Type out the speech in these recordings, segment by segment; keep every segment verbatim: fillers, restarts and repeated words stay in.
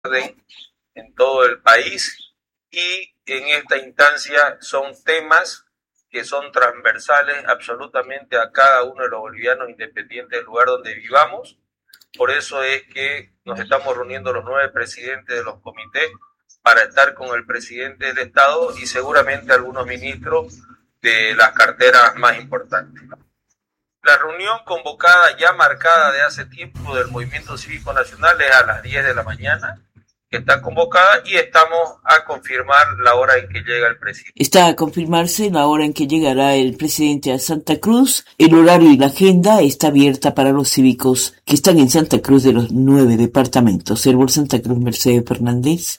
en todo el país, y en esta instancia son temas que son transversales absolutamente a cada uno de los bolivianos, independiente del lugar donde vivamos. Por eso es que nos estamos reuniendo los nueve presidentes de los comités para estar con el presidente del Estado y seguramente algunos ministros de las carteras más importantes. La reunión convocada, ya marcada de hace tiempo, del Movimiento Cívico Nacional es a las diez de la mañana, que está convocada, y estamos a confirmar la hora en que llega el presidente. Está a confirmarse la hora en que llegará el presidente a Santa Cruz. El horario y la agenda está abierta para los cívicos que están en Santa Cruz de los nueve departamentos. Herbol Santa Cruz, Mercedes Fernández.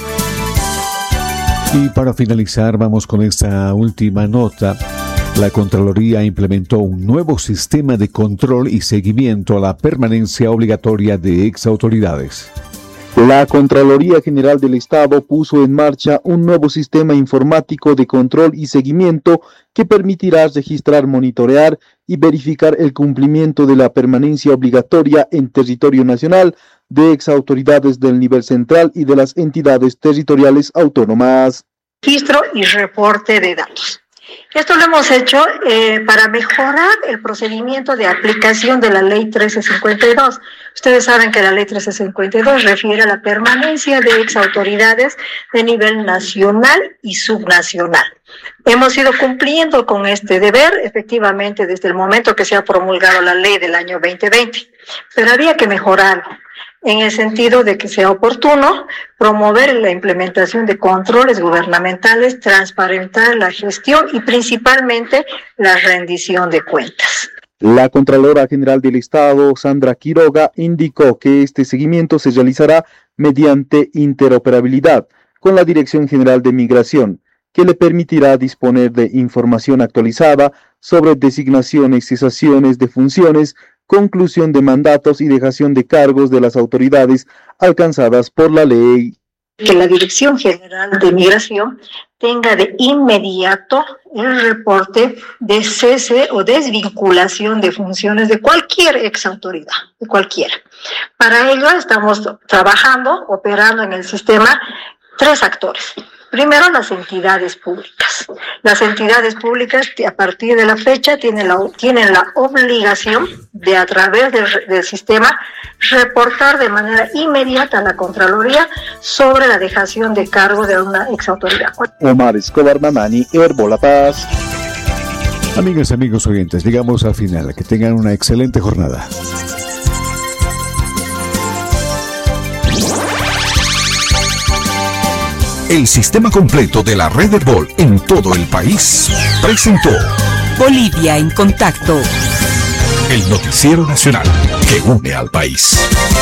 Y para finalizar, vamos con esta última nota. La Contraloría implementó un nuevo sistema de control y seguimiento a la permanencia obligatoria de exautoridades. La Contraloría General del Estado puso en marcha un nuevo sistema informático de control y seguimiento que permitirá registrar, monitorear y verificar el cumplimiento de la permanencia obligatoria en territorio nacional de exautoridades del nivel central y de las entidades territoriales autónomas. Registro y reporte de datos. Esto lo hemos hecho eh, para mejorar el procedimiento de aplicación de la ley trece cincuenta y dos. Ustedes saben que la ley trece cincuenta y dos refiere a la permanencia de exautoridades de nivel nacional y subnacional. Hemos ido cumpliendo con este deber, efectivamente, desde el momento que se ha promulgado la ley del año veinte veinte, pero había que mejorarlo, en el sentido de que sea oportuno promover la implementación de controles gubernamentales, transparentar la gestión y principalmente la rendición de cuentas. La Contralora General del Estado, Sandra Quiroga, indicó que este seguimiento se realizará mediante interoperabilidad con la Dirección General de Migración, que le permitirá disponer de información actualizada sobre designaciones, cesaciones de funciones, conclusión de mandatos y dejación de cargos de las autoridades alcanzadas por la ley. Que la Dirección General de Migración tenga de inmediato el reporte de cese o desvinculación de funciones de cualquier exautoridad, de cualquiera. Para ello estamos trabajando, operando en el sistema tres actores. Primero, las entidades públicas. Las entidades públicas, a partir de la fecha, tienen la, tienen la obligación de, a través del, del sistema, reportar de manera inmediata a la Contraloría sobre la dejación de cargo de una exautoridad. Omar Escobar Mamani, Herbol La Paz. Amigas y amigos oyentes, llegamos al final. Que tengan una excelente jornada. El sistema completo de la red Herbol en todo el país presentó Bolivia en Contacto, el noticiero nacional que une al país.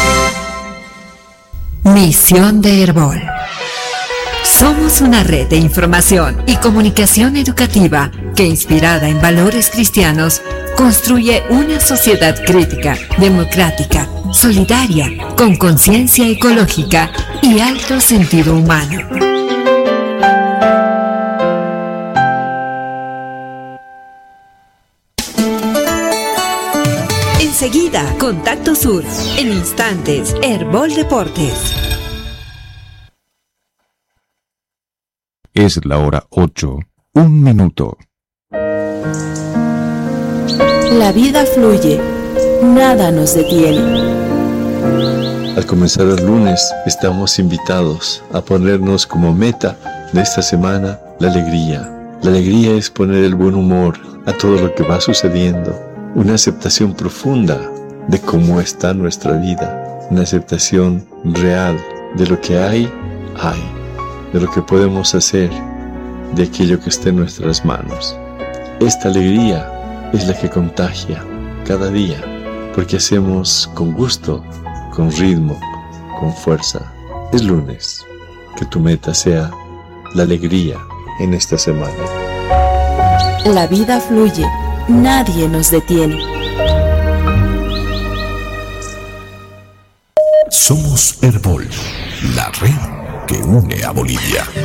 Misión de Herbol. Somos una red de información y comunicación educativa que, inspirada en valores cristianos, construye una sociedad crítica, democrática, solidaria, con conciencia ecológica y alto sentido humano. Enseguida, Contacto Sur. En instantes, Herbol Deportes. Es la hora ocho, un minuto. La vida fluye, nada nos detiene. Al comenzar el lunes, estamos invitados a ponernos como meta de esta semana la alegría. La alegría es poner el buen humor a todo lo que va sucediendo. Una aceptación profunda de cómo está nuestra vida, una aceptación real de lo que hay, hay, de lo que podemos hacer, de aquello que está en nuestras manos. Esta alegría es la que contagia cada día, porque hacemos con gusto, con ritmo, con fuerza. Es lunes, que tu meta sea la alegría en esta semana. La vida fluye. Nadie nos detiene. Somos Herbol, la red que une a Bolivia.